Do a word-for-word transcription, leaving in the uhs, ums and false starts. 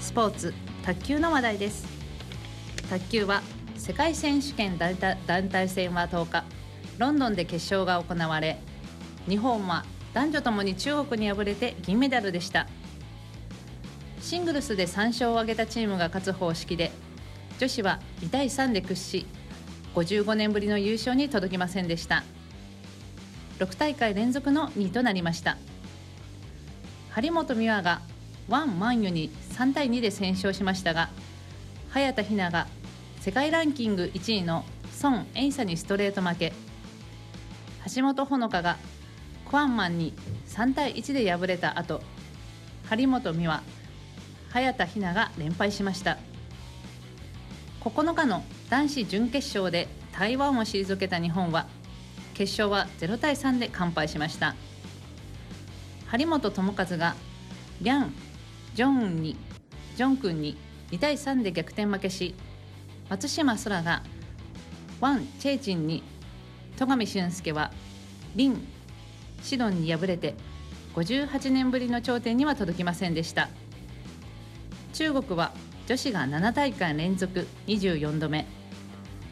スポーツ卓球の話題です。卓球は世界選手権団体団体戦はとおかロンドンで決勝が行われ、日本は男女ともに中国に敗れて銀メダルでした。シングルスでさん勝を挙げたチームが勝つ方式で、女子はにたいさんで屈しごじゅうごねんぶりの優勝に届きませんでした。ろくたいかい連続のにいとなりました。張本美和がワン・マンユにさんたいにで先勝しましたが、早田ひなが世界ランキングいちいのソン・エイサにストレート負け、橋本穂香がクワンマンにさんたいいちで敗れた後、張本美和、早田ひなが連敗しました。ここのかの男子準決勝で台湾を退けた日本は、決勝はゼロたいさんで完敗しました。張本智和がリャン・ジョンウンにジョン君ににたいさんで逆転負けし、松島空がワン・チェイチンに、戸上俊介はリン・シドンに敗れてごじゅうはちねんぶりの頂点には届きませんでした。中国は女子がななたいかい連続にじゅうよんどめ、